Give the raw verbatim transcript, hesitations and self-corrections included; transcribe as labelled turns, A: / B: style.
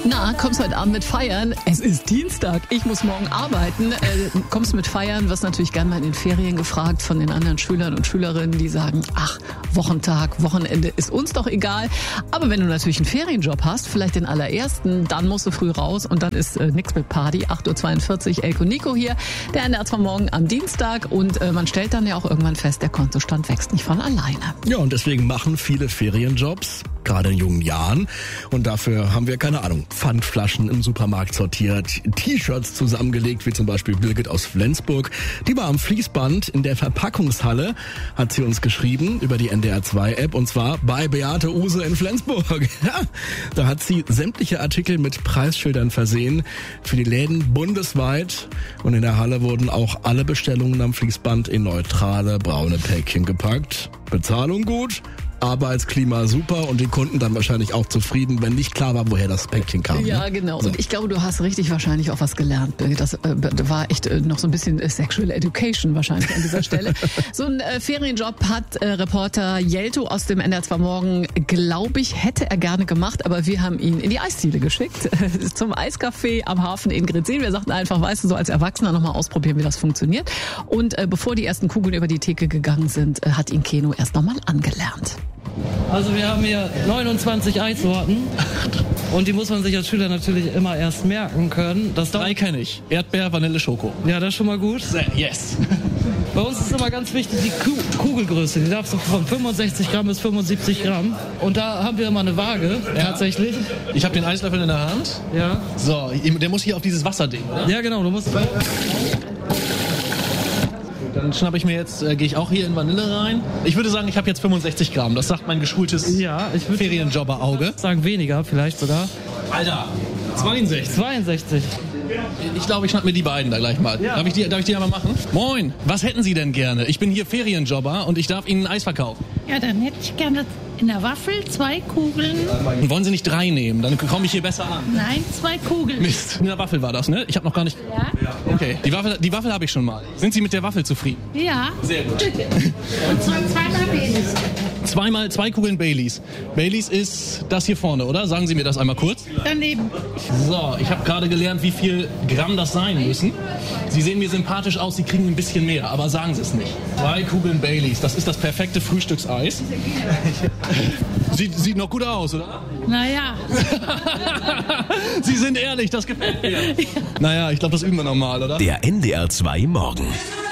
A: Na, kommst heute Abend mit feiern? Es ist Dienstag, ich muss morgen arbeiten. Äh, kommst mit feiern, wirst natürlich gern mal in den Ferien gefragt von den anderen Schülern und Schülerinnen, die sagen, ach, Wochentag, Wochenende ist uns doch egal. Aber wenn du natürlich einen Ferienjob hast, vielleicht den allerersten, dann musst du früh raus und dann ist äh, nix mit Party. acht Uhr zweiundvierzig, Elko Nico hier, der N D R zwei Morgen am Dienstag. Und äh, man stellt dann ja auch irgendwann fest, der Kontostand wächst nicht von alleine.
B: Ja, und deswegen machen viele Ferienjobs, gerade in jungen Jahren. Und dafür haben wir, keine Ahnung, Pfandflaschen im Supermarkt sortiert, T-Shirts zusammengelegt, wie zum Beispiel Birgit aus Flensburg. Die war am Fließband in der Verpackungshalle, hat sie uns geschrieben über die N D R zwei App, und zwar bei Beate Use in Flensburg. Ja, da hat sie sämtliche Artikel mit Preisschildern versehen für die Läden bundesweit. Und in der Halle wurden auch alle Bestellungen am Fließband in neutrale braune Päckchen gepackt. Bezahlung gut, Arbeitsklima super und die Kunden dann wahrscheinlich auch zufrieden, wenn nicht klar war, woher das Päckchen kam.
A: Ja,
B: ne?
A: genau.
B: So.
A: Und ich glaube, du hast richtig wahrscheinlich auch was gelernt, Birgit. Das äh, war echt äh, noch so ein bisschen äh, Sexual Education wahrscheinlich an dieser Stelle. So ein äh, Ferienjob hat äh, Reporter Jelto aus dem N D R zwei Morgen, glaube ich, hätte er gerne gemacht, aber wir haben ihn in die Eisdiele geschickt, äh, zum Eiscafé am Hafen in Gretzin. Wir sagten einfach, weißt du, so als Erwachsener nochmal ausprobieren, wie das funktioniert. Und äh, bevor die ersten Kugeln über die Theke gegangen sind, äh, hat ihn Keno erst nochmal angelernt.
C: Also wir haben hier neunundzwanzig Eissorten und die muss man sich als Schüler natürlich immer erst merken können. Das
D: Drei kenne ich. Erdbeer, Vanille, Schoko.
C: Ja, das ist schon mal gut.
D: Yes.
C: Bei uns ist immer ganz wichtig die Ku- Kugelgröße. Die darf so von fünfundsechzig Gramm bis fünfundsiebzig Gramm. Und da haben wir immer eine Waage,
D: Ja.
C: tatsächlich.
D: Ich habe den Eislöffel in der Hand.
C: Ja.
D: So, der muss hier auf dieses Wasserding, oder?
C: Ja, genau. Du musst.
D: Dann schnappe ich mir jetzt, äh, gehe ich auch hier in Vanille rein. Ich würde sagen, ich habe jetzt fünfundsechzig Gramm. Das sagt mein geschultes
C: Ja, ich würde
D: Ferienjobber-Auge.
C: sagen weniger, vielleicht sogar.
D: Alter, zweiundsechzig.
C: zweiundsechzig.
D: Ich glaube, ich schnapp mir die beiden da gleich mal.
C: Ja.
D: Darf ich die, darf ich die einmal machen? Moin, was hätten Sie denn gerne? Ich bin hier Ferienjobber und ich darf Ihnen Eis verkaufen.
E: Ja, dann hätte ich gerne in der Waffel zwei Kugeln.
D: Und wollen Sie nicht drei nehmen? Dann komme ich hier besser an.
E: Nein, zwei Kugeln.
D: Mist, in der Waffel war das, ne? Ich habe noch gar nicht...
E: Ja?
D: Okay, die Waffel, die Waffel habe ich schon mal. Sind Sie mit der Waffel zufrieden?
E: Ja.
D: Sehr gut.
E: Und zwar zweimal Baileys.
D: Zweimal zwei Kugeln Baileys. Baileys ist das hier vorne, oder? Sagen Sie mir das einmal kurz.
E: Daneben.
D: So, ich habe gerade gelernt, wie viel Gramm das sein müssen. Sie sehen mir sympathisch aus, Sie kriegen ein bisschen mehr, aber sagen Sie es nicht. Zwei Kugeln Baileys, das ist das perfekte Frühstückseis. Sieht, sieht noch gut aus, oder?
E: Naja.
D: Sie sind ehrlich, das gefällt mir. Naja, ich glaube, das üben wir nochmal, oder?
F: Der N D R zwei Morgen.